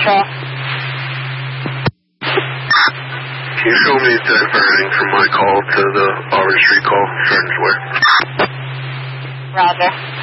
Patrol. Can you show me diverting from my call to the Auburn Street call, Friends Way? Roger.